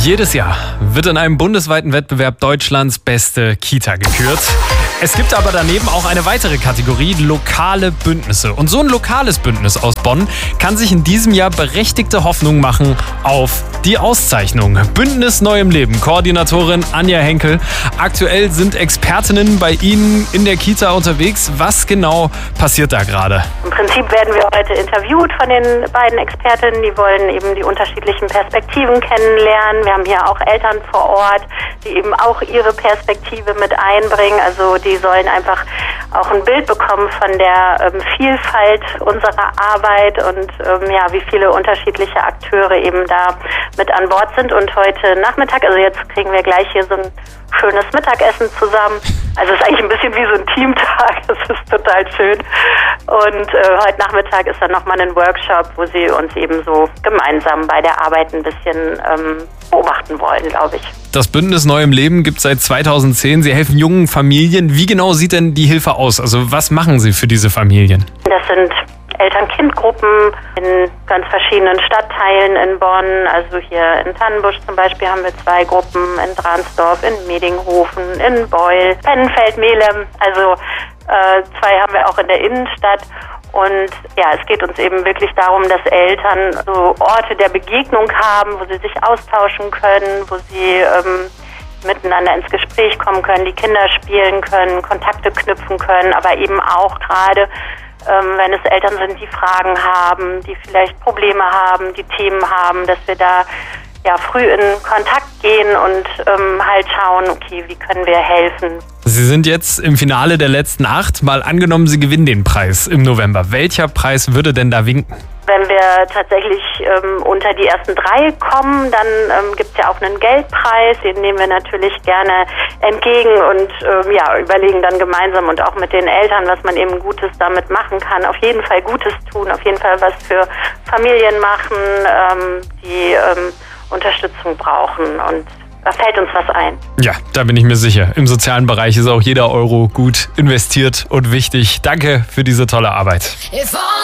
Jedes Jahr wird in einem bundesweiten Wettbewerb Deutschlands beste Kita gekürt. Es gibt aber daneben auch eine weitere Kategorie, lokale Bündnisse. Und so ein lokales Bündnis aus Bonn kann sich in diesem Jahr berechtigte Hoffnung machen auf die Auszeichnung. Bündnis Neu im Leben, Koordinatorin Anja Henkel. Aktuell sind Expertinnen bei Ihnen in der Kita unterwegs. Was genau passiert da gerade? Im Prinzip werden wir heute interviewt von den beiden Expertinnen. Die wollen eben die unterschiedlichen Perspektiven kennenlernen. Wir haben hier auch Eltern vor Ort, die eben auch ihre Perspektive mit einbringen. Also die sollen einfach auch ein Bild bekommen von der Vielfalt unserer Arbeit und wie viele unterschiedliche Akteure eben da mit an Bord sind. Und heute Nachmittag, also jetzt kriegen wir gleich hier so ein schönes Mittagessen zusammen. Also es ist eigentlich ein bisschen wie so ein Teamtag, das ist total schön. Und heute Nachmittag ist dann nochmal ein Workshop, wo sie uns eben so gemeinsam bei der Arbeit ein bisschen beobachten wollen, glaube ich. Das Bündnis Neu im Leben gibt es seit 2010. Sie helfen jungen Familien. Wie genau sieht denn die Hilfe aus? Also was machen Sie für diese Familien? Das sind Eltern-Kind-Gruppen in ganz verschiedenen Stadtteilen in Bonn. Also hier in Tannenbusch zum Beispiel haben wir 2 Gruppen, in Dransdorf, in Medinghofen, in Beul, Pennenfeld, Melem. Also 2 haben wir auch in der Innenstadt. Und ja, es geht uns eben wirklich darum, dass Eltern so Orte der Begegnung haben, wo sie sich austauschen können, wo sie miteinander ins Gespräch kommen können, die Kinder spielen können, Kontakte knüpfen können, aber eben auch gerade wenn es Eltern sind, die Fragen haben, die vielleicht Probleme haben, die Themen haben, dass wir da früh in Kontakt gehen und halt schauen, okay, wie können wir helfen. Sie sind jetzt im Finale der letzten 8. Mal angenommen, Sie gewinnen den Preis im November. Welcher Preis würde denn da winken? Wenn wir tatsächlich unter die ersten 3 kommen, dann gibt es ja auch einen Geldpreis. Den nehmen wir natürlich gerne entgegen und überlegen dann gemeinsam und auch mit den Eltern, was man eben Gutes damit machen kann. Auf jeden Fall Gutes tun, auf jeden Fall was für Familien machen, die Unterstützung brauchen, und da fällt uns was ein. Ja, da bin ich mir sicher. Im sozialen Bereich ist auch jeder Euro gut investiert und wichtig. Danke für diese tolle Arbeit.